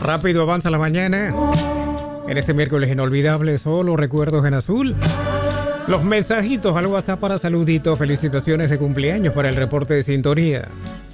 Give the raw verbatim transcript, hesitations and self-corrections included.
Rápido avanza la mañana. En este miércoles inolvidable, solo recuerdos en azul. Los mensajitos al WhatsApp para saluditos, felicitaciones de cumpleaños para el reporte de sintonía.